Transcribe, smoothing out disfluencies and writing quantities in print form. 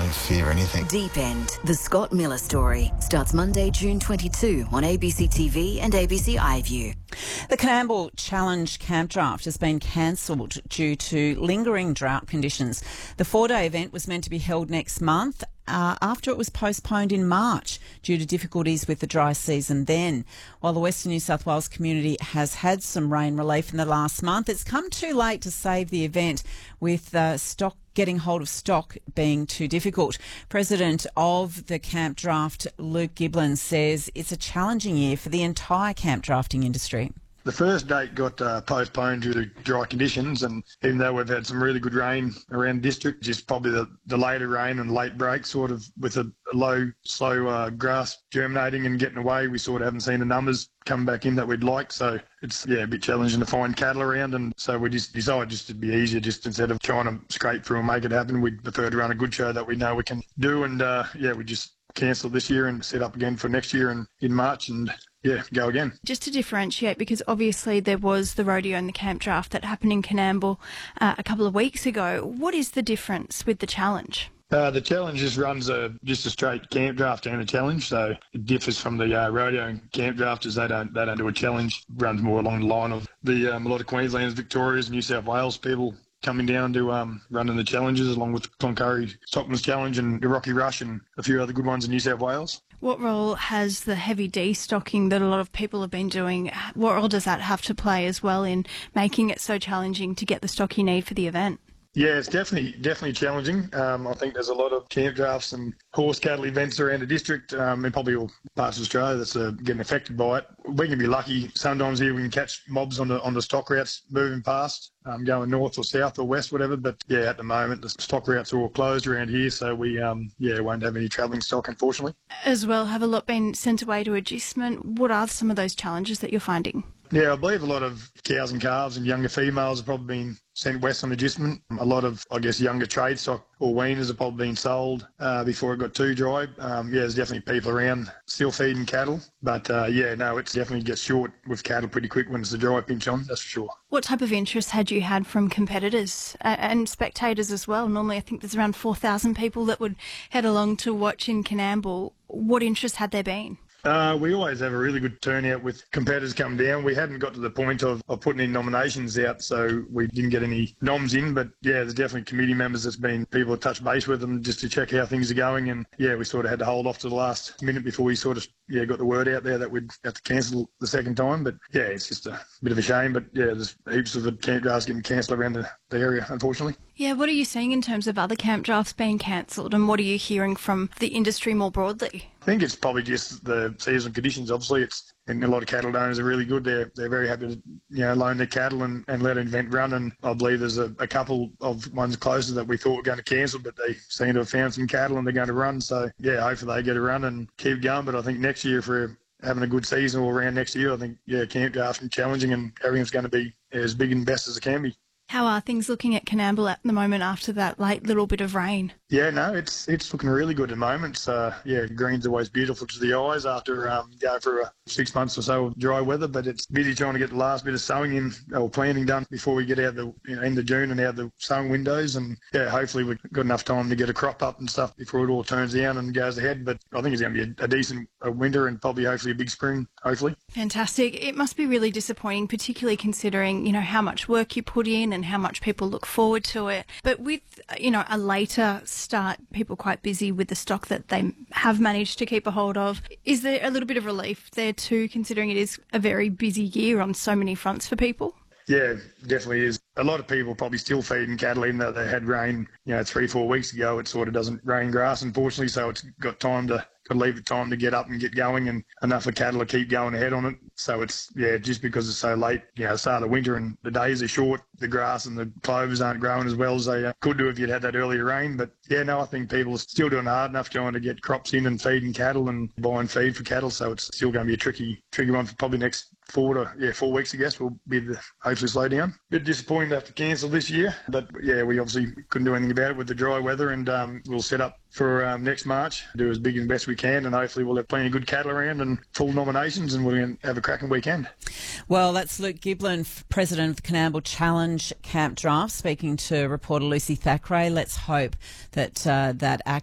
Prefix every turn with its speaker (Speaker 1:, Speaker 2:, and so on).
Speaker 1: don't fear anything.
Speaker 2: Deep End, the Scott Miller story, starts Monday, June 22 on ABC TV and ABC iView.
Speaker 3: The Coonamble Challenge camp draft has been cancelled due to lingering drought conditions. The 4-day event was meant to be held next month after it was postponed in March due to difficulties with the dry season then. While the Western New South Wales community has had some rain relief in the last month, it's come too late to save the event, with getting hold of stock being too difficult. President of the camp draft, Luke Giblin, says it's a challenging year for the entire camp drafting industry.
Speaker 4: The first date got postponed due to dry conditions, and even though we've had some really good rain around the district, just probably the later rain and late break sort of with a slow grass germinating and getting away, we sort of haven't seen the numbers come back in that we'd like. So it's a bit challenging to find cattle around, and so we just decided just to be easier, just instead of trying to scrape through and make it happen, we'd prefer to run a good show that we know we can do, and we just cancelled this year and set up again for next year and in March and go again.
Speaker 5: Just to differentiate, because obviously there was the rodeo and the camp draft that happened in Coonamble a couple of weeks ago. What is the difference with the challenge?
Speaker 4: The challenge just runs just a straight camp draft and a challenge, so it differs from the rodeo and camp drafters. They don't do a challenge. It runs more along the line of the a lot of Queensland's, Victoria's, New South Wales people coming down to running the challenges, along with the Cloncurry Stockman's Challenge and the Rocky Rush and a few other good ones in New South Wales.
Speaker 5: What role has the heavy destocking that a lot of people have been doing, what role does that have to play as well in making it so challenging to get the stock you need for the event?
Speaker 4: Yeah, it's definitely challenging. I think there's a lot of camp drafts and horse cattle events around the district, and probably all parts of Australia that's getting affected by it. We can be lucky sometimes here. We can catch mobs on the stock routes moving past, going north or south or west, whatever. But at the moment the stock routes are all closed around here, so we won't have any travelling stock, unfortunately. As
Speaker 5: well, have a lot been sent away to agistment? What are some of those challenges that you're finding?
Speaker 4: Yeah, I believe a lot of cows and calves and younger females have probably been sent west on agistment. A lot of, younger trade stock or weaners have probably been sold before it got too dry. There's definitely people around still feeding cattle. But, it definitely gets short with cattle pretty quick when it's a dry pinch on, that's for sure. What type of interest had you had from competitors and spectators as well? Normally I think there's around 4,000 people that would head along to watch in Coonamble. What interest had there been? We always have a really good turnout with competitors come down. We hadn't got to the point of putting in nominations out, so we didn't get any noms in. But, there's definitely committee members that's been people that touch base with them just to check how things are going. And, we sort of had to hold off to the last minute before we sort of, got the word out there that we'd have to cancel the second time. But, it's just a bit of a shame. But, there's heaps of camp drafts getting cancelled around the area, unfortunately. Yeah, what are you seeing in terms of other camp drafts being cancelled, and what are you hearing from the industry more broadly? I think it's probably just the seasonal conditions. Obviously, and a lot of cattle owners are really good. They're very happy to loan their cattle and let an event run. And I believe there's a couple of ones closer that we thought were going to cancel, but they seem to have found some cattle and they're going to run. So hopefully they get a run and keep going. But I think next year, for having a good season all around next year, I think camp drafting challenging and everything's going to be as big and best as it can be. How are things looking at Coonamble at the moment after that late little bit of rain? It's looking really good at the moment. Green's always beautiful to the eyes after going for 6 months or so of dry weather, but it's busy trying to get the last bit of sowing in or planting done before we get out the end of June and out the sowing windows. And hopefully we've got enough time to get a crop up and stuff before it all turns down and goes ahead. But I think it's going to be a decent winter and probably hopefully a big spring, hopefully. Fantastic. It must be really disappointing, particularly considering, how much work you put in and how much people look forward to it. But with, a later start, people quite busy with the stock that they have managed to keep a hold of. Is there a little bit of relief there too, considering it is a very busy year on so many fronts for people? Yeah, definitely is. A lot of people probably still feeding cattle, even though they had rain, 3-4 weeks ago. It sort of doesn't rain grass, unfortunately, so it's got to leave the time to get up and get going, and enough for cattle to keep going ahead on it. So it's, just because it's so late, start of winter and the days are short, the grass and the clovers aren't growing as well as they could do if you'd had that earlier rain. But I think people are still doing hard enough trying to get crops in and feeding cattle and buying feed for cattle. So it's still going to be a tricky one for probably next 4 weeks, I guess, will be the hopefully slow down. Bit disappointing to have to cancel this year, but we obviously couldn't do anything about it with the dry weather, and we'll set up for next March, do as big and best we can, and hopefully we'll have plenty of good cattle around and full nominations, and we'll have a cracking weekend.
Speaker 3: Well, that's Luke Giblin, President of the Coonamble Challenge Camp Draft, speaking to reporter Lucy Thackeray. Let's hope that that